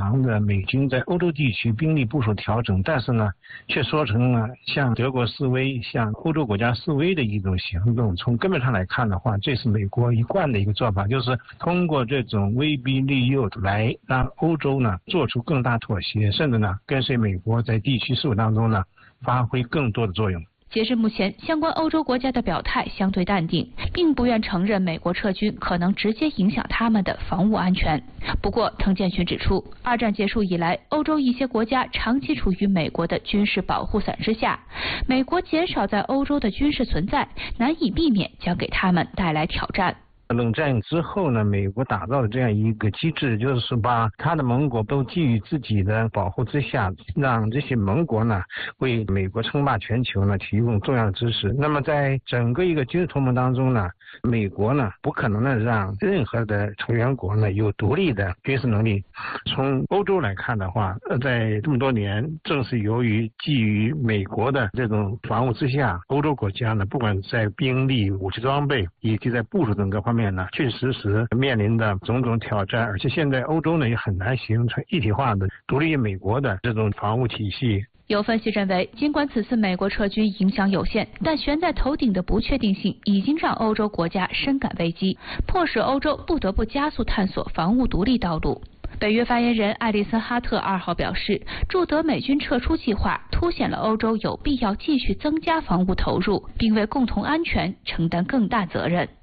强的美军在欧洲地区兵力部署调整，但是呢，却说成了向德国示威、向欧洲国家示威的一种行动。从根本上来看的话，这是美国一贯的一个做法，就是通过这种威逼利诱来让欧洲呢做出更大妥协，甚至呢跟随美国在地区事务当中呢发挥更多的作用。 截至目前，相关欧洲国家的表态相对淡定，并不愿承认美国撤军可能直接影响他们的防务安全。不过，滕建勋指出，二战结束以来，欧洲一些国家长期处于美国的军事保护伞之下，美国减少在欧洲的军事存在，难以避免将给他们带来挑战。 冷战之后呢，美国打造的这样一个机制，就是把他的盟国都基于自己的保护之下，让这些盟国呢为美国称霸全球呢提供重要的支持。那么在整个一个军事同盟当中呢，美国呢不可能的让任何的成员国呢有独立的军事能力。从欧洲来看的话，在这么多年，正是由于基于美国的这种防务之下，欧洲国家呢不管在兵力、武器装备以及在部署等各方面呢，确实面临的种种挑战，而且现在欧洲呢也很难形成一体化的独立于美国的这种防务体系。 有分析认为，尽管此次美国撤军影响有限，但悬在头顶的不确定性已经让欧洲国家深感危机，迫使欧洲不得不加速探索防务独立道路。北约发言人艾利森哈特2号表示，驻德美军撤出计划凸显了欧洲有必要继续增加防务投入，并为共同安全承担更大责任。